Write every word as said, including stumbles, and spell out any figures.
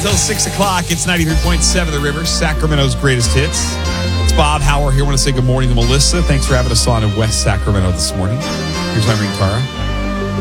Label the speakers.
Speaker 1: until six o'clock. It's ninety-three point seven The River, Sacramento's greatest hits. It's Bob Howard here. I want to say good morning to Melissa. Thanks for having us on in West Sacramento this morning. Here's Irene Cara.